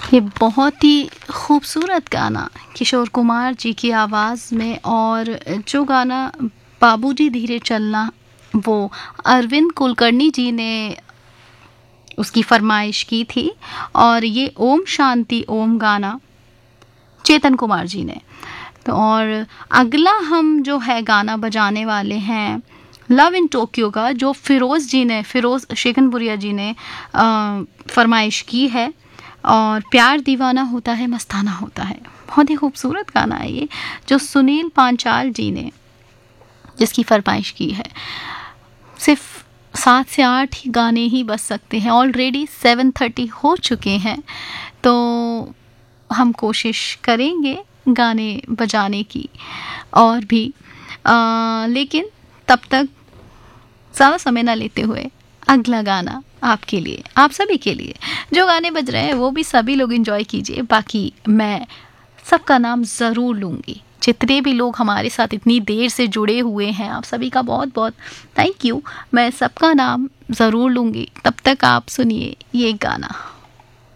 ये बहुत ही खूबसूरत गाना किशोर कुमार जी की आवाज़ में, और जो गाना बाबूजी धीरे चलना वो अरविंद कुलकर्णी जी ने उसकी फरमाइश की थी, और ये ओम शांति ओम गाना चेतन कुमार जी ने। तो और अगला हम जो है गाना बजाने वाले हैं लव इन टोक्यो का, जो फिरोज़ शेखनपुरिया जी ने फरमाइश की है, और प्यार दीवाना होता है मस्ताना होता है। बहुत ही खूबसूरत गाना है ये, जो सुनील पांचाल जी ने जिसकी फरमाइश की है। सिर्फ 7 से 8 ही गाने ही बज सकते हैं, ऑलरेडी 7:30 हो चुके हैं, तो हम कोशिश करेंगे गाने बजाने की और भी, लेकिन तब तक ज़्यादा समय ना लेते हुए अगला गाना आपके लिए, आप सभी के लिए जो गाने बज रहे हैं वो भी सभी लोग एंजॉय कीजिए। बाकी मैं सबका नाम ज़रूर लूँगी, जितने भी लोग हमारे साथ इतनी देर से जुड़े हुए हैं, आप सभी का बहुत बहुत थैंक यू। मैं सबका नाम ज़रूर लूँगी। तब तक आप सुनिए ये गाना।